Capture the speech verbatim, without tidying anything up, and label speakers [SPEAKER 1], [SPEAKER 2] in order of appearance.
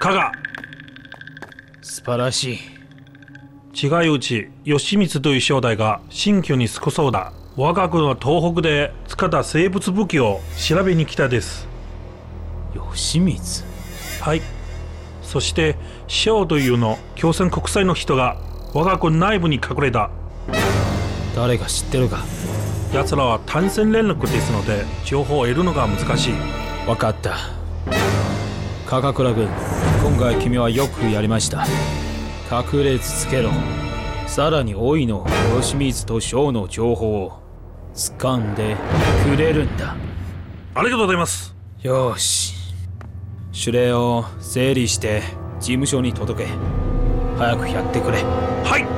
[SPEAKER 1] 加賀。
[SPEAKER 2] 素晴らしい。
[SPEAKER 1] 違いうち義満という正代が新居に着くそうだ。我が軍は東北で使った生物武器を調べに来たです。
[SPEAKER 2] 義満。
[SPEAKER 1] はい。そして正というの共産国際の人が我が軍内部に隠れた。
[SPEAKER 2] 誰が知ってるか。
[SPEAKER 1] 奴らは単線連絡ですので情報を得るのが難しい。
[SPEAKER 2] 分かった。高倉君、今回君はよくやりました。隠れ続けろ。さらに多いの義満と翔の情報を掴んでくれるんだ。
[SPEAKER 1] ありがとうございます。
[SPEAKER 2] よし、指令を整理して事務所に届け。早くやってくれ。
[SPEAKER 1] はい。